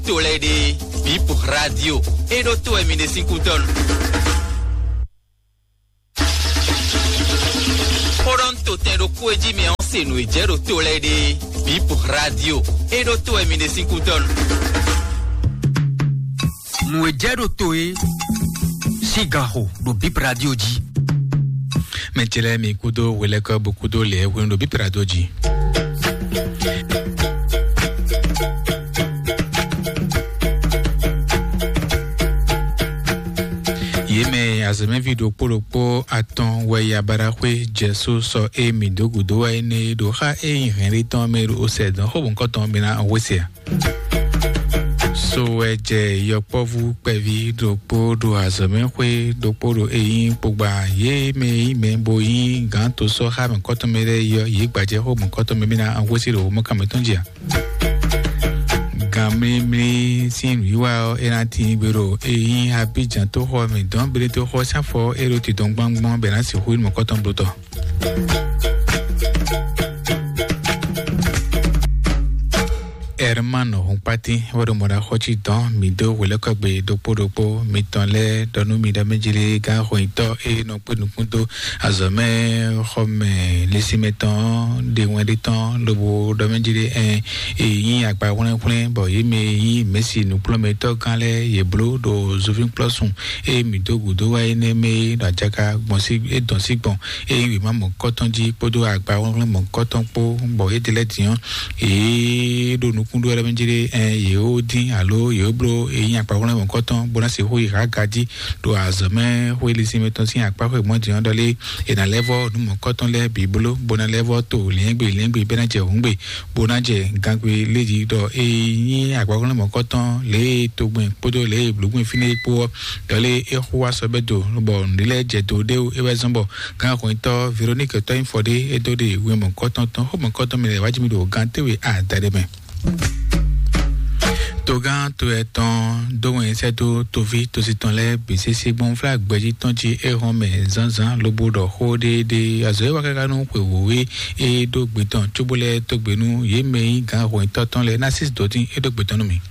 Tolede, Bip Radio, et d'auto Emine Sinkuton. Poronto tendo kweji me enseno e jero Tolede, Bip Radio, et d'auto Emine Sinkuton. Mouejero toe, Sigaro, do Bip Radio ji. Metele mi kudo weleka bukudo le wendo Bip Radio ji. Yeme azeme video polopo aton weya barakwe jesu so emi dogudo ene do ha renriton meru osedon hobon koton bina wesia. So eje yopovu pevi do podo azeme kwe do podo eyin pogba ye me membo yin ganto so ha men koton mere yo yigbaje hobon koton me bina wesiro mo kametonjia. Gamri sin wiwa enati biro eyin Abidjan to ho mi don bere to ho safo ero ti don gbangbon be na si hu mo koton bloto. Hermano un pati woro mora hochi don mi do wele ko gbe do podopo mi ton le donu mi da mejile ga ho ito e no penu punto azome home lesi meton de wen de ton lobo do mejile yin agba won bo yi me yin mesi nu plome to kan le ye blo do zovin plusun e mi do gudo wa ene me da jaka gbon si e don si gbon e wi ma mo koton ji podo agba won mo koton po bo e dele tiyan e do nu kundo era menjire ye din alo ye blo eyin apawon mo koton bona se ho ira gaji do azame ho elisi meton sin apawo mo ti on dole e na level nu mo koton le biblo bona level to lengbe bena je hungbe bona je gangbe leji do eyin apawon mo koton le to gbin podo le blugun fine po dole e ho wa sobedo bo nile je do de e we zombo kan ko to Veronique to infode e do de we mo koton ton ho mo koton me le waji mi do gantewe a dademe. Togan to eton do enseto to vi to siton le BCC bon flag gbeji tonji e home zanzan lobodo hode de azoewa kakanu kwewowe e do gbeton chubole to gbenu yeme gan ho toton le nasis dotin e do gbeton mi.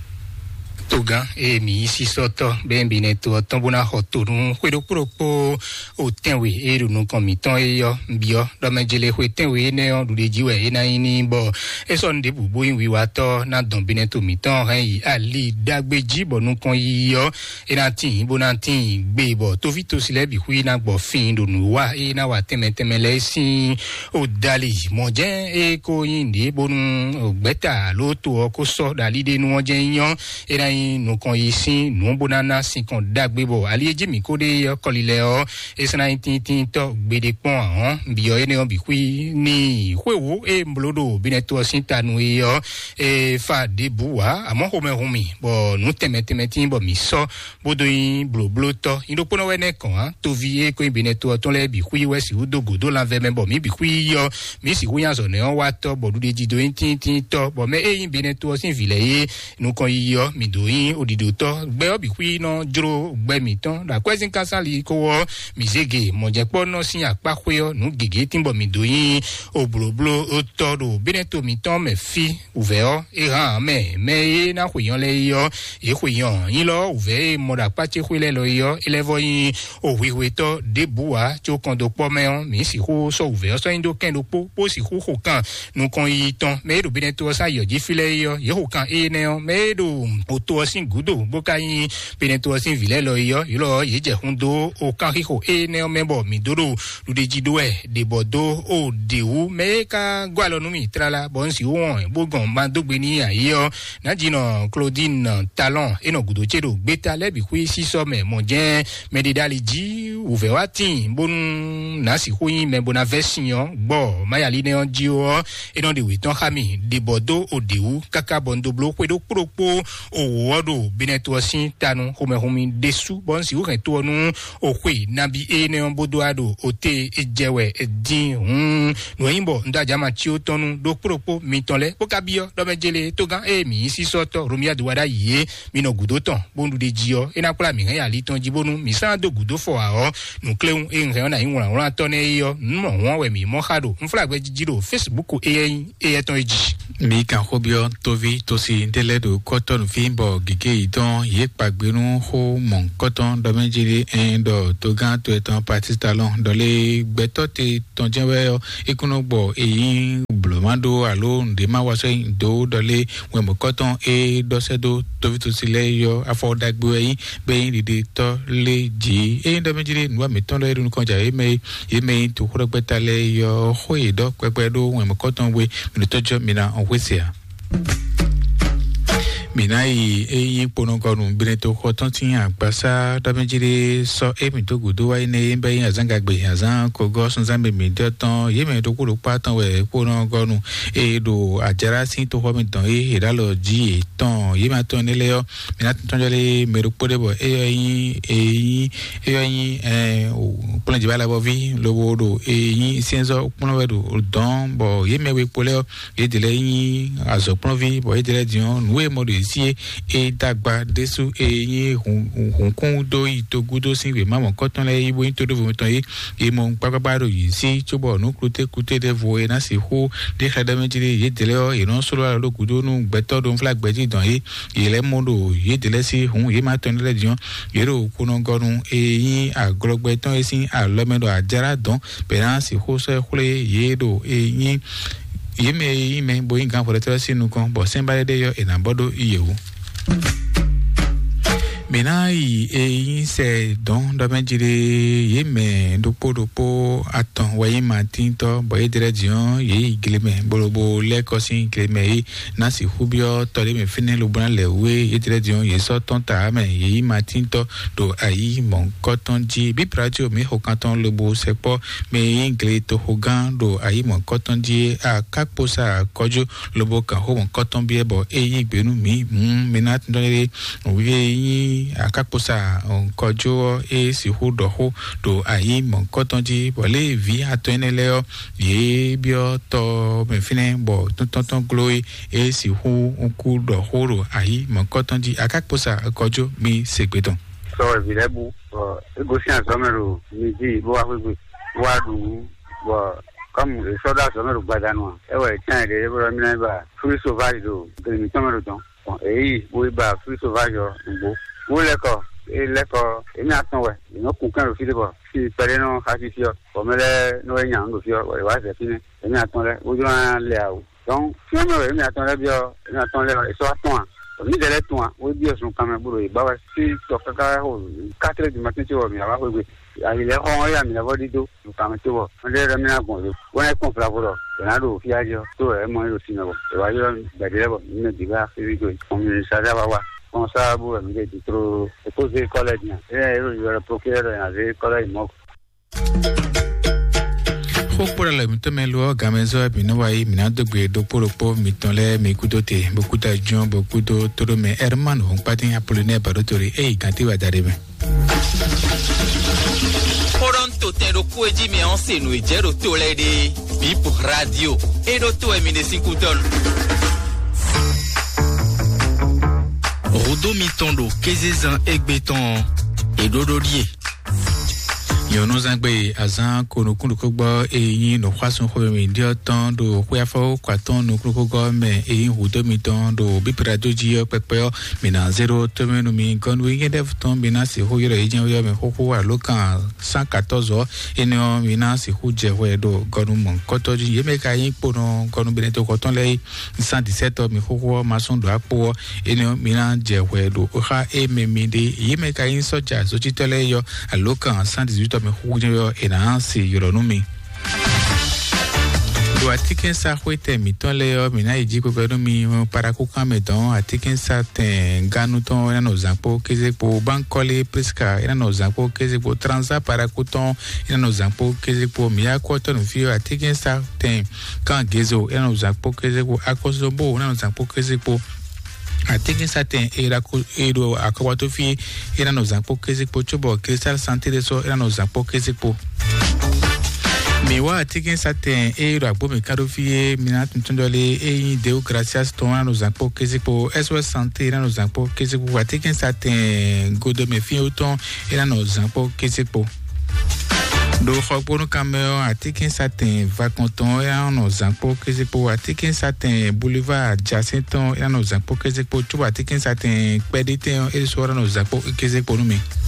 Togan e mi si soto ben bineto tombona hoturu kwedo propo o tenwe e runu komiton e yo bio do mejele hwe tenwe ne on du jiwe e na ini bo e son de bubo yin wiwa to na don bineto miton ren ali dagbeji bo nu kon yo e na tin bo na tin gbe bo to fi to sile bi hui na gbo fin do nu wa e na wa temetemele sin o dali mo je e ko yin de bo nu ogbeta lo to ko so dali de nu je yan e na no kon yisi no bonana sin kon dagbe bo alieje mi kode kolile o esna tin to gbede pon an bi o ene on bi hui ni hwewo e mblodo bineto sintanu yo e fa debuwa amo homi bo no temetin bo mi so bodo yin bloblo to indo pono wene kon to vie ko bineto ton le bi hui wesi udogo do la ve me bo mi bi hui yo mi si hu yan zo ne on wa to bo de jido tin to bo me e yin bineto sin vile no kon yo mi do odido to gbe obi hui no jro gbe mi ton da kwezin kasali ko wo mi zege mo je po no sin apa hwe nu gege timbo mi doyin obloblo o to do bineto mi ton me fi ouvert e ran me na hwe yon le yo e hwe yon yin lo ouvert mo da pa che hwe le lo yo elevo yin o hwe to debua cho kon do po me on mi si ho so ouvert so indo ken do po si ho kan nu kon yi ton me do bineto sa yo ji file yo ye ho kan e ne on me do o to sin gudo boka yin peneto sin vile lo yo ye je hundo o kan hiho e ne o membo mi doro lu de jido e de bodo o de wu me ka gwalo nu mi trala bon si won bogon ma dogbe ni ayo na jino Claudine Talon e no gudo chedo beta le bi hui si so me mo je me de dali ji uvewatin bon na si hui me bona version bo mayali ne on ji o e no de witon khami de bodo o de wu kaka bondo blo kwedo propo o wodo bineto sin tanu homi desu bon si o ren to nu o kwe nabi e ne on bodo ado o te ejewe edin no yimbo nda jama chi o tonu do propo mi tonle pokabio do mejele togan e mi si soto romia do wada ye mi no gudo ton bondu de jio e na kula mi ren ali ton jibonu mi san do gudo fo a o nu kleun e ren na yin won ton e yo no won we mi mo khado nflagbe jijiro Facebook e ton eji mi kan hobio tovi to si dele do koton fimbo bo gike iton ye pagbenu ho mon koton do menjiri en do to gan to eton partistalon do le gbeto te tonjewe ikuno bo eyin blomando alo nde ma waso do do le we mo koton e do sedo to vitu sile yo afodagbo eyin be dide to le ji e do menjiri nwa meton lo erun konja eme to khorogbeta le yo ho edo pepe do we mo koton we mi tojo mina onwesia Minai eyi ponogonu bineto khotontin agbasa dabejire so emi to gudo wa ine be azangagbe azan kogo sunzambe mi dotan yeme to kuro patan we ponogonu do ajara sin to ho mi tan idalo ji tan yema ton nile yo mina tonjole meru podebo eyin planje bala bo vi lobo do eyin senzo ponowedo don bo yeme we pole yedele yin azo provi bo yedele dion we modi si e dagba desu eyin hunkun do itogudo sinwe mamo koton le ibo into do vomiton e mo papapa ro yi si chobo nu kute de vo e na si ho de khadamejire yedele o iran solo lo gudo nu gbeto do flag gbeji don ile mondo yedele si hun ye ma ton le dion yero kunongonu eyin agrogbe ton esin alomedo ajara don peransi ho so khule yedo eyin yeme boyin kan for the sinu kan bo semba de yo enabodo iyewu Minai eyin se don do menjire yeme dopo aton wayi matinto boye direction ye igleme bolobo lekosin igleme na si hubio tole me fine lo bran le we ye direction ye so ton ta me ye matinto do ayi mon kotonji bi prajo me hokanton lobo sepo me ingle to hogan do ayi mon kotonji a kakposa kojo lobo kan ho mon koton bi ebo eyin gbenu mi minat ndole we akaposa onkojo e si hudo ho do ayi mon kotonji bole vi atoneleo ye bio to mefine bo tonton glory e si hu onku do horo ayi mon kotonji akaposa kojo mi segbeton so vilebu egosian somero midi bo afegbe wadu bo comme les soldats somero gbadanu ewe tian de bo mi na ba free sauvage do mi somero don e bo ba free sauvage ngbo Muleko, emi aton we, no kunkan ro file bo, si pere no hasisio, o mele no eyan ndo fio, o wa se fine, emi aton le, ojo an le awu. Donc, si on me emi aton le bio, emi aton le, so aton, o mi dele ton, o bio sun kame buro e ba wa si to kaka ho, 4 du matin ti wo mi aba we, ali le ho ya mi la bodi do, du kame ti wo. On le remi na gon le, won e kon fla buro, na do fi ajo, to e mo ro sino bo. E wa yo gbede bo, mi diga fi do, o mi sa ja wa. On ça vous avez dit trop poser collège et le procureur a collège mok Pour la mitomelo gamezo binowai minado gbe do poropo mitonle mikutote beaucoup d'adjon beaucoup de todo me hermano on patin Apollinaire Barotori e ganti wa darebe Toronto tendo kueji me onse no ejero to lede bi pour radio e do to emine 5 ton Rodo mitondo kezezan egbeton e dododie Yono zangbe azan kono gbo eyin no kwasun ko mi dio ton do kwafo kwaton no go me eyin hudo mi ton do bi pradoji yo pepe mina 0 tomenu mi gon we get ton bina si ho yore ejen yo me ho wa lokan 114 eno mina si hu je we do gonu mon kotoji ye me ka yin pono gonu bineto koton le 117 mi ho ma son do apo eno mina je we do ha e me mi de ye me ka yin soja so titele yo alokan 118 me huyo enansi yoronumi do atiken sa kwete mitole yo mina ijiko gbedu mi para kukan meton atiken sa ten ganu ton ina no zampo kezepo bankole preska ina no zampo kezepo transa para kuton ina no zampo kezepo miya kwato no fio atiken sa ten kan gezo ina no zampo kezepo akosobo ina no zampo kezepo Atikin satin era ko edo akawato fi era no zampo kezipo chobo Crystal Santé de so era no zampo kezipo Mewa atikin satin era agbo mekado fi minat ntondole eyin deu gracias ton era no zampo kezipo SOS Santé era no zampo kezipo atikin satin godo me fi oton era no zampo kezipo do khoponu kameo atikin satin vacanton ya no zanpo kezepo atikin satin boulevard Jacinton ya no zanpo kezepo tuba atikin satin pedite e sora no zanpo kezepo no mi